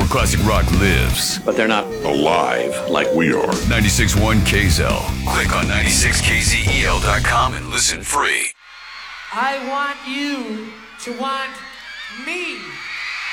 classic rock lives. But they're not alive like we are. 96.1 KZEL. Click on 96kzel.com and listen free. I want you to want me.